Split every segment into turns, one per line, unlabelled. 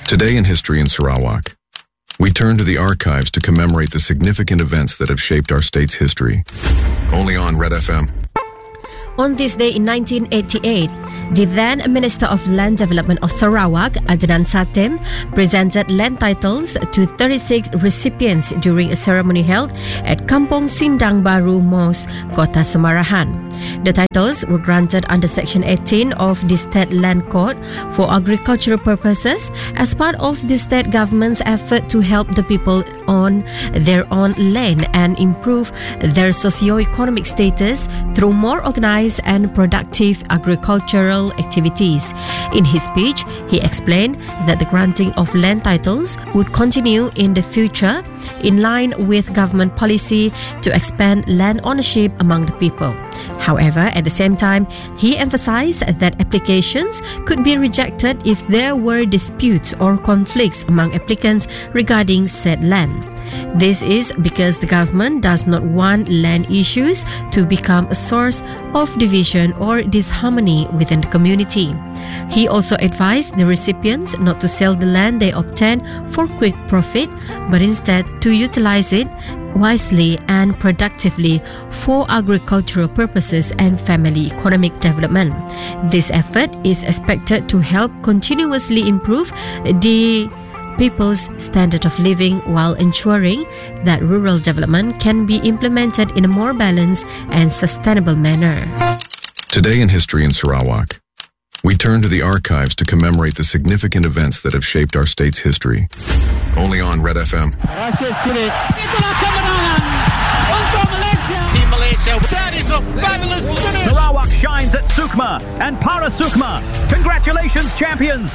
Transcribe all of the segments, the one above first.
Today in History in Sarawak, we turn to the archives to commemorate the significant events that have shaped our state's history. Only on Red FM.
On this day in 1988, the then Minister of Land Development of Sarawak, Adnan Satem, presented land titles to 36 recipients during a ceremony held at Kampong Sindang Baru Mosque, Kota Semarahan. The titles were granted under Section 18 of the State Land Code for agricultural purposes as part of the state government's effort to help the people on their own land and improve their socio-economic status through more organized and productive agricultural activities. In his speech, he explained that the granting of land titles would continue in the future in line with government policy to expand land ownership among the people. However, at the same time, he emphasized that applications could be rejected if there were disputes or conflicts among applicants regarding said land. This is because the government does not want land issues to become a source of division or disharmony within the community. He also advised the recipients not to sell the land they obtain for quick profit, but instead to utilize it wisely and productively for agricultural purposes and family economic development. This effort is expected to help continuously improve the people's standard of living while ensuring that rural development can be implemented in a more balanced and sustainable manner.
Today in History in Sarawak, we turn to the archives to commemorate the significant events that have shaped our state's history. Only on Red FM.
Itulah kemenangan untuk Malaysia. Team Malaysia. That is a fabulous finish.
Sarawak shines at Sukma and Para Sukma. Congratulations, champions.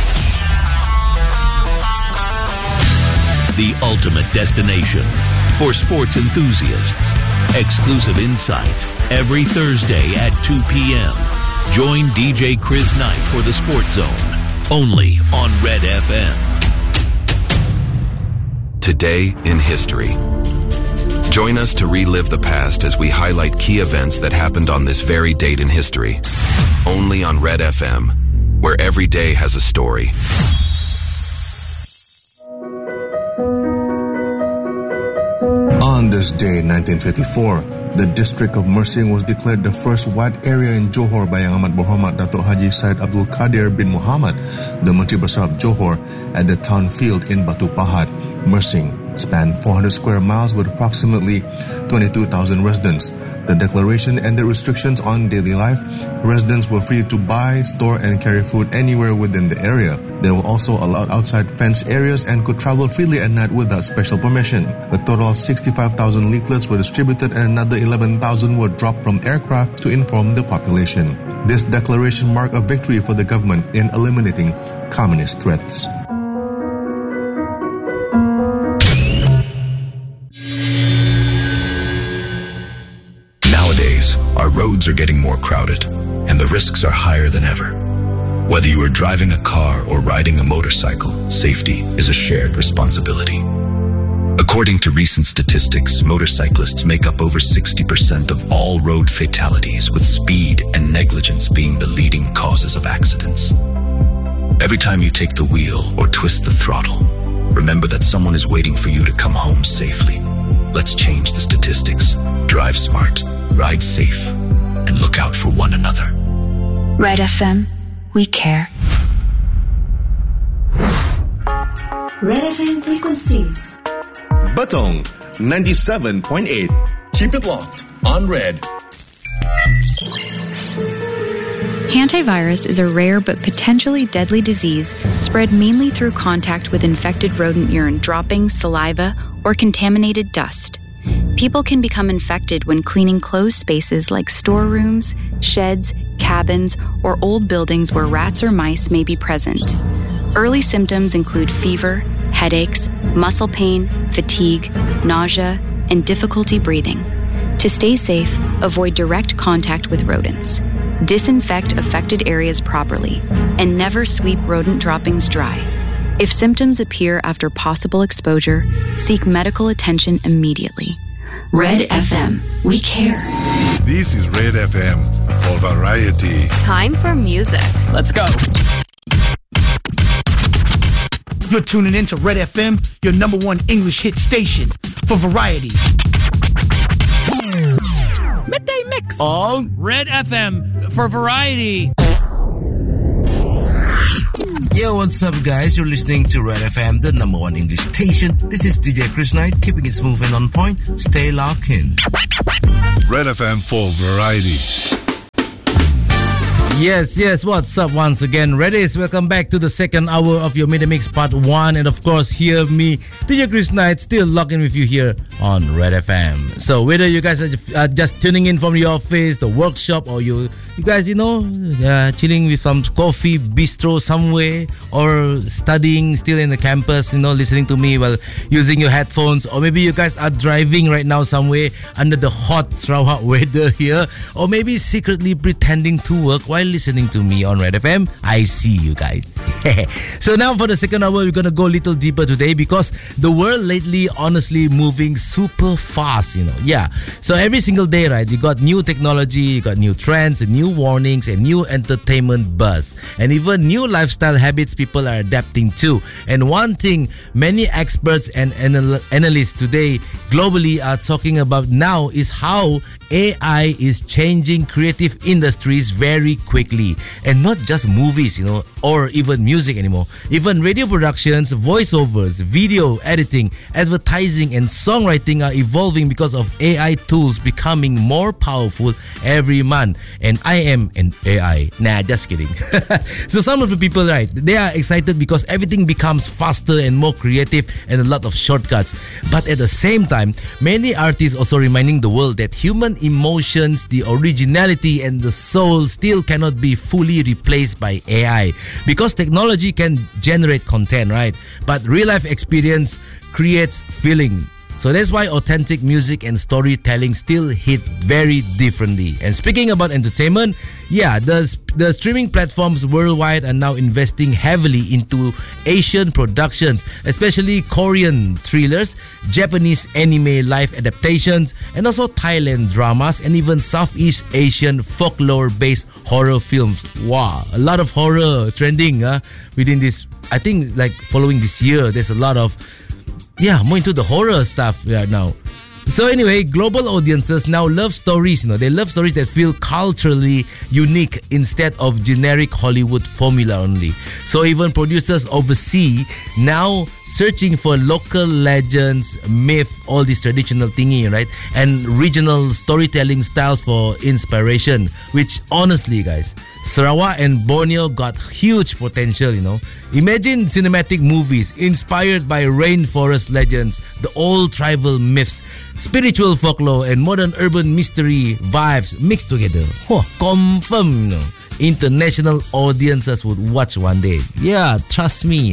The ultimate destination for sports enthusiasts. Exclusive insights every Thursday at 2 p.m. Join DJ Chris Knight for the Sports Zone, only on Red FM.
Today in History. Join us to relive the past as we highlight key events that happened on this very date in history. Only on Red FM, where every day has a story.
On this day, 1954, the district of Mersing was declared the first white area in Johor by Yang Amat Berhormat Datuk Haji Syed Abdul Qadir bin Muhammad, the Menteri Besar of Johor, at the town field in Batu Pahat. Mersing spanned 400 square miles with approximately 22,000 residents. The declaration ended restrictions on daily life. Residents were free to buy, store, and carry food anywhere within the area. They were also allowed outside fenced areas and could travel freely at night without special permission. A total of 65,000 leaflets were distributed and another 11,000 were dropped from aircraft to inform the population. This declaration marked a victory for the government in eliminating communist threats.
Our roads are getting more crowded, and the risks are higher than ever. Whether you are driving a car or riding a motorcycle, safety is a shared responsibility. According to recent statistics, motorcyclists make up over 60% of all road fatalities, with speed and negligence being the leading causes of accidents. Every time you take the wheel or twist the throttle, remember that someone is waiting for you to come home safely. Let's change the statistics. Drive smart, ride safe, and look out for one another.
Red FM, we care.
Red FM frequencies.
Batong 97.8. Keep it locked on Red.
Hantavirus is a rare but potentially deadly disease spread mainly through contact with infected rodent urine droppings, saliva, or contaminated dust. People can become infected when cleaning closed spaces like storerooms, sheds, cabins, or old buildings where rats or mice may be present. Early symptoms include fever, headaches, muscle pain, fatigue, nausea, and difficulty breathing. To stay safe, avoid direct contact with rodents. Disinfect affected areas properly, and never sweep rodent droppings dry. If symptoms appear after possible exposure, seek medical attention immediately.
Red FM, we care.
This is Red FM for variety.
Time for music. Let's go. You're tuning in to Red FM, your number one English hit station for variety.
Midday Mix
on
Red FM for variety.
Yo, what's up, guys? You're listening to Red FM, the number one English station. This is DJ Chris Knight, keeping it smooth and on point. Stay locked in.
Red FM for variety.
Yes, what's up once again? Reddies, welcome back to the second hour of your Midday Mix Part 1. And of course, hear me, DJ Chris Knight, still locked in with you here on Red FM. So whether you guys are just tuning in from your office, the workshop, or you guys, chilling with some coffee, bistro somewhere, or studying still in the campus, listening to me while using your headphones, or maybe you guys are driving right now somewhere under the hot Sarawak weather here, or maybe secretly pretending to work while listening to me on Red FM. I see you guys. So now for the second hour, we're gonna go a little deeper today because the world lately honestly moving super fast, Yeah. So every single day, right, you got new technology, you got new trends, and new warnings, and new entertainment buzz, and even new lifestyle habits people are adapting to. And one thing many experts and analysts today globally are talking about now is how AI is changing creative industries very quickly. And not just movies, or even music anymore. Even radio productions, voiceovers, video editing, advertising, and songwriting are evolving because of AI tools becoming more powerful every month. And I am an AI. Nah, just kidding. So some of the people, right, they are excited because everything becomes faster and more creative and a lot of shortcuts. But at the same time, many artists also reminding the world that human emotions, the originality, and the soul still cannot be fully replaced by AI. Because technology can generate content, right? But real life experience creates feeling. So that's why authentic music and storytelling still hit very differently. And speaking about entertainment, the streaming platforms worldwide are now investing heavily into Asian productions, especially Korean thrillers, Japanese anime live adaptations, and also Thailand dramas, and even Southeast Asian folklore-based horror films. Wow, a lot of horror trending within this. I think like following this year, there's a lot of more into the horror stuff right now. So anyway, global audiences now love stories, they love stories that feel culturally unique instead of generic Hollywood formula only. So even producers overseas now searching for local legends, myth, all this traditional thingy, right? And regional storytelling styles for inspiration, which honestly, guys, Sarawak and Borneo got huge potential, Imagine cinematic movies inspired by rainforest legends, the old tribal myths, spiritual folklore, and modern urban mystery vibes mixed together. Confirm, international audiences would watch one day. Yeah, trust me.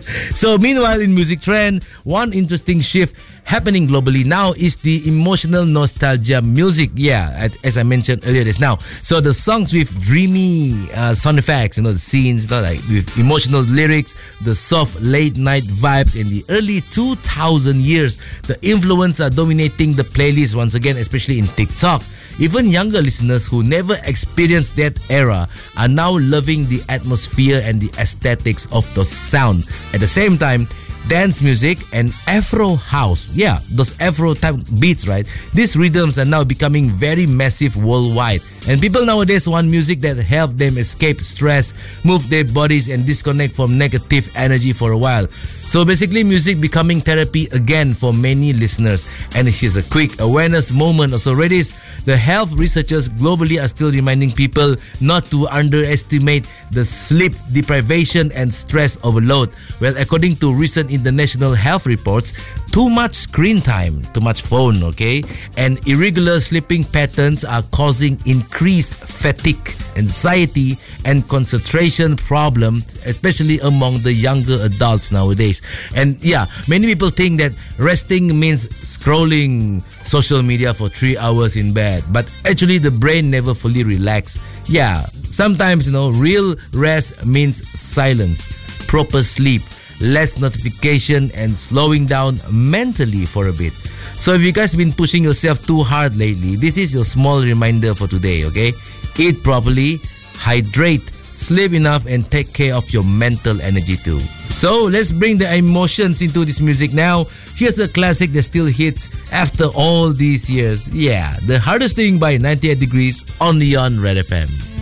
So meanwhile, in music trend, one interesting shift happening globally now is the emotional nostalgia music. Yeah, as I mentioned earlier just now. So the songs with dreamy sound effects, the scenes, like with emotional lyrics, the soft late night vibes in the early 2000 years, the influence are dominating the playlist once again, especially in TikTok. Even younger listeners who never experienced that era are now loving the atmosphere and the aesthetics of the sound. At the same time, dance music and Afro house, those Afro type beats, right? These rhythms are now becoming very massive worldwide. And people nowadays want music that help them escape stress, move their bodies, and disconnect from negative energy for a while. So basically, music becoming therapy again for many listeners. And here's a quick awareness moment also. Redis, the health researchers globally are still reminding people not to underestimate the sleep deprivation and stress overload. Well, according to recent international health reports, too much screen time, too much phone, and irregular sleeping patterns are causing increased fatigue, anxiety, and concentration problems, especially among the younger adults nowadays. And many people think that resting means scrolling social media for 3 hours in bed, but actually the brain never fully relaxes. Sometimes, real rest means silence, proper sleep, less notification, and slowing down mentally for a bit. So if you guys been pushing yourself too hard lately, this is your small reminder for today, Eat properly, hydrate, sleep enough, and take care of your mental energy too. So let's bring the emotions into this music now. Here's a classic that still hits after all these years. Yeah, The Hardest Thing by 98 Degrees, only on Red FM.